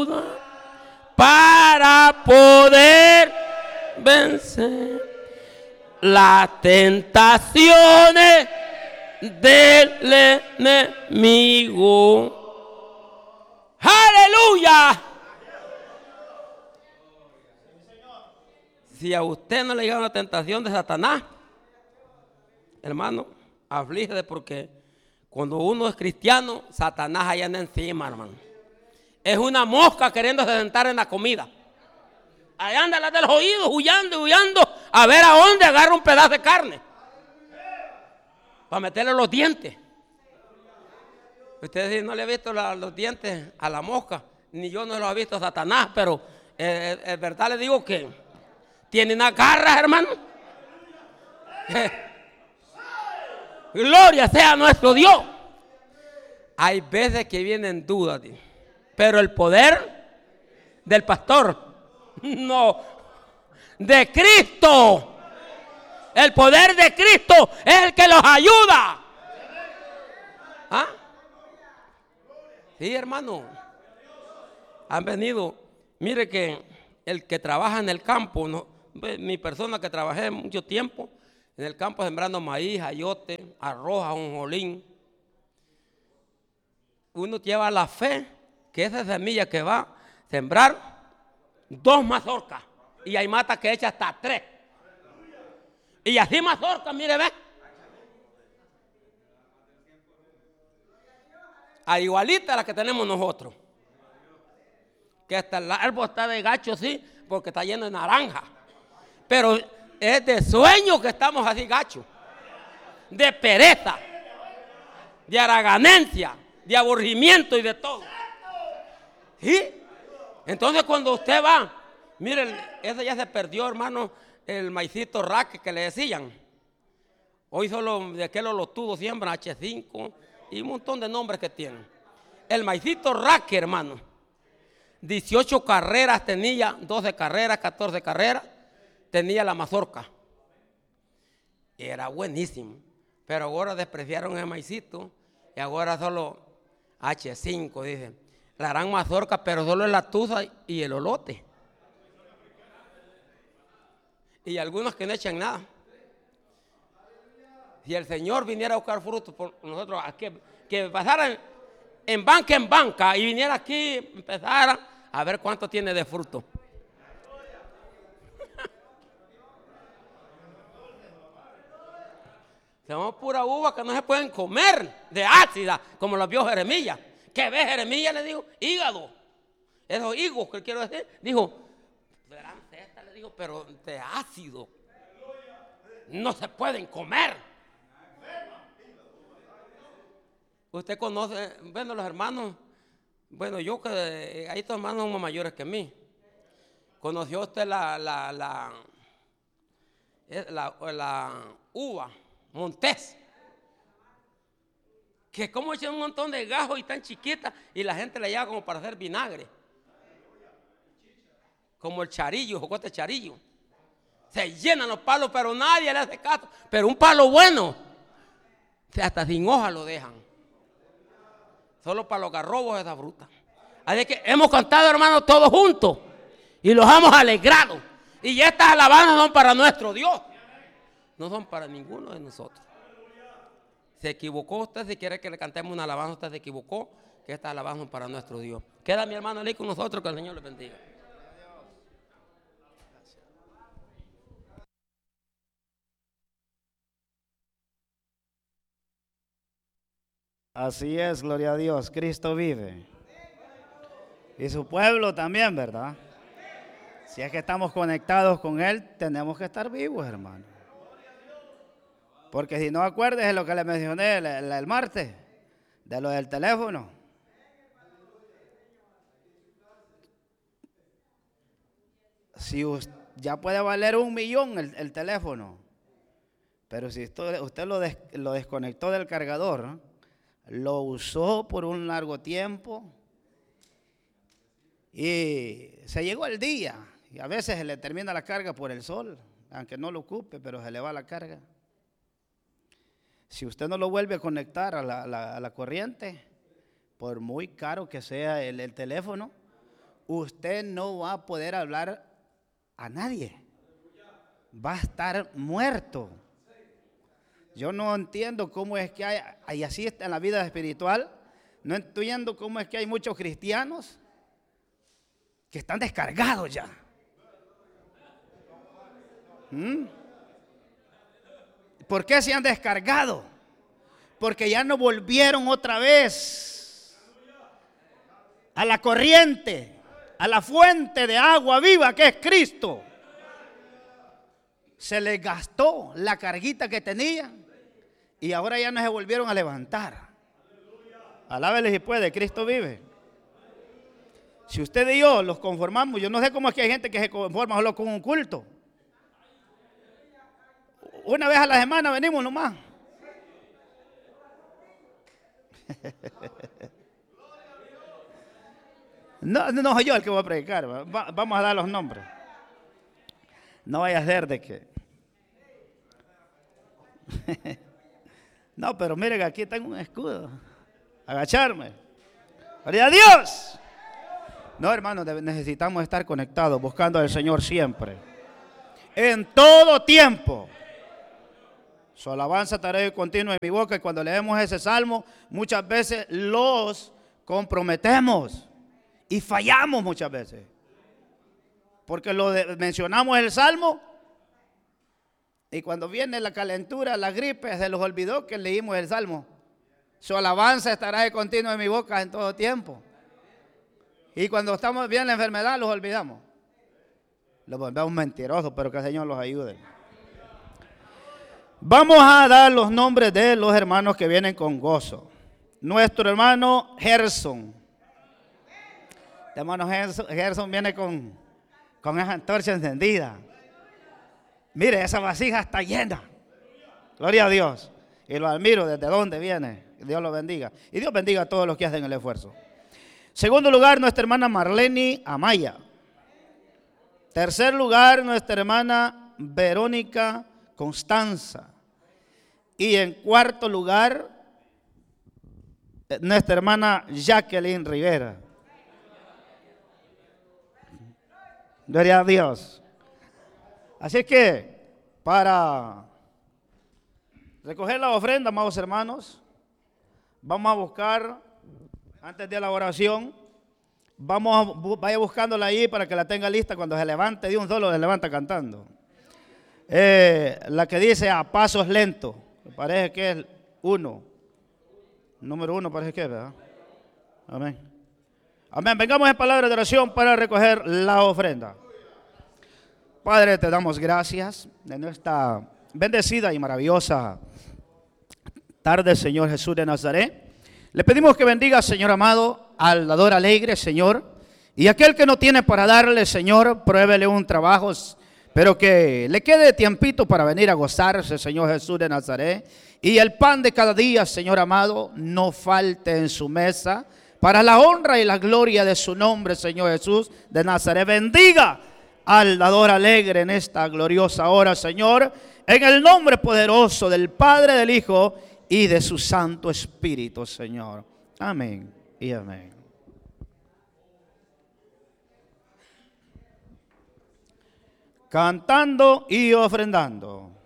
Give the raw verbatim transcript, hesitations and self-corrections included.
ayuda para poder vencer las tentaciones del enemigo. ¡Aleluya! Si a usted no le llega una tentación de Satanás, hermano, aflígese, porque cuando uno es cristiano, Satanás allá anda encima, hermano. Es una mosca queriendo sentar en la comida. Allá anda la de los oídos, huyendo, huyendo, a ver a dónde agarra un pedazo de carne para meterle los dientes. Usted no le ha visto la, los dientes a la mosca, ni yo no lo he visto a Satanás, pero eh, es verdad, le digo que tiene unas garras, hermano. Gloria sea nuestro Dios. Hay veces que vienen dudas, pero el poder del pastor, no, de Cristo. El poder de Cristo es el que los ayuda. ¿Ah? Sí, hermano. Han venido. Mire que el que trabaja en el campo, ¿no? Mi persona que trabajé mucho tiempo en el campo sembrando maíz, ayote, arroz, ajonjolín. Uno lleva la fe que esa semilla que va a sembrar, dos mazorcas, y hay matas que echa hasta tres. Y así mazorcas, mire, ve. A igualita a la que tenemos nosotros. Que hasta el árbol está de gacho, sí, porque está lleno de naranja. Pero es de sueño que estamos así gachos. De pereza, de haraganencia, de aburrimiento y de todo. ¿Sí? Entonces cuando usted va, miren, ese ya se perdió, hermano, el maicito raque que le decían. Hoy solo de aquel lotudo siembran hache cinco y un montón de nombres que tienen. El maicito raque, hermano, dieciocho carreras tenía, doce carreras, catorce carreras, tenía la mazorca. Era buenísimo, pero ahora despreciaron el maicito y ahora solo hache cinco, dicen. La gran mazorca, pero solo es la tuza y el olote. Y algunos que no echan nada. Si el Señor viniera a buscar frutos por nosotros, a que, que pasaran en banca en banca y viniera aquí, empezara a ver cuánto tiene de fruto. Somos pura uva que no se pueden comer, de ácida, como lo vio Jeremías. ¿Qué ve Jeremías? Le dijo, hígado. Esos higos que quiero decir, dijo, verán, esta le dijo, pero de ácido. No se pueden comer. Usted conoce, bueno, los hermanos, bueno, yo que hay estos hermanos son mayores que mí. ¿Conoció usted la, la, la, la, la, la uva Montés? Que como echan un montón de gajos y tan chiquitas y la gente la lleva como para hacer vinagre. Como el charillo, jocote charillo. Se llenan los palos, pero nadie le hace caso. Pero un palo bueno, hasta sin hoja lo dejan. Solo para los garrobos esa fruta. Así que hemos cantado, hermanos, todos juntos. Y los hemos alegrado. Y estas alabanzas son para nuestro Dios. No son para ninguno de nosotros. Se equivocó usted, si quiere que le cantemos una alabanza, usted se equivocó, que estas alabanzas son para nuestro Dios. Queda mi hermano ahí con nosotros, que el Señor le bendiga. Así es, gloria a Dios, Cristo vive. Y su pueblo también, ¿verdad? Si es que estamos conectados con Él, tenemos que estar vivos, hermano. Porque si no acuerdes de lo que le mencioné el, el, el martes, de lo del teléfono. Si usted, ya puede valer un millón el, el teléfono, pero si usted, usted lo, des, lo desconectó del cargador, ¿no? Lo usó por un largo tiempo y se llegó el día. Y a veces se le termina la carga por el sol, aunque no lo ocupe, pero se le va la carga. Si usted no lo vuelve a conectar a la, a la, a la corriente, por muy caro que sea el, el teléfono, usted no va a poder hablar a nadie. Va a estar muerto. Yo no entiendo cómo es que hay, y así está en la vida espiritual, no entiendo cómo es que hay muchos cristianos que están descargados ya. ¿Mm? ¿Por qué se han descargado? Porque ya no volvieron otra vez a la corriente, a la fuente de agua viva que es Cristo. Se les gastó la carguita que tenían y ahora ya no se volvieron a levantar. Alábele si puede, Cristo vive. Si usted y yo los conformamos, yo no sé cómo es que hay gente que se conforma solo con un culto. Una vez a la semana venimos nomás. No, no soy yo el que voy a predicar. Va, vamos a dar los nombres. No vaya a ser de que. No, pero miren que aquí tengo un escudo. Agacharme. ¡Gloria a Dios! No, hermanos, necesitamos estar conectados, buscando al Señor siempre. En todo tiempo. Su alabanza estará continua en mi boca. Y cuando leemos ese salmo, muchas veces los comprometemos. Y fallamos muchas veces. Porque lo de, mencionamos el salmo. Y cuando viene la calentura, la gripe, se los olvidó que leímos el salmo. Su alabanza estará de continuo en mi boca en todo tiempo. Y cuando estamos bien en la enfermedad, los olvidamos. Los volvemos mentirosos, pero que el Señor los ayude. Vamos a dar los nombres de los hermanos que vienen con gozo. Nuestro hermano Gerson. El hermano Gerson, Gerson viene con, con esa antorcha encendida. Mire, esa vasija está llena. Gloria a Dios. Y lo admiro desde dónde viene. Dios lo bendiga. Y Dios bendiga a todos los que hacen el esfuerzo. Segundo lugar, nuestra hermana Marlene Amaya. Tercer lugar, nuestra hermana Verónica Constanza. Y en cuarto lugar, nuestra hermana Jacqueline Rivera. Gloria a Dios. Así que, para recoger la ofrenda, amados hermanos, vamos a buscar, antes de la oración, vamos a, vaya buscándola ahí para que la tenga lista cuando se levante de un solo, se levanta cantando. Eh, la que dice a pasos lentos, me parece que es uno, número uno parece que es, ¿verdad? Amén. Amén. Vengamos en palabra de oración para recoger la ofrenda. Padre, te damos gracias de nuestra bendecida y maravillosa tarde, Señor Jesús de Nazaret. Le pedimos que bendiga, Señor amado, al dador alegre, Señor. Y aquel que no tiene para darle, Señor, pruébele un trabajo, pero que le quede tiempito para venir a gozarse, Señor Jesús de Nazaret. Y el pan de cada día, Señor amado, no falte en su mesa, para la honra y la gloria de su nombre, Señor Jesús de Nazaret. Bendiga al dador alegre en esta gloriosa hora, Señor, en el nombre poderoso del Padre, del Hijo y de su Santo Espíritu, Señor. Amén y amén. Cantando y ofrendando.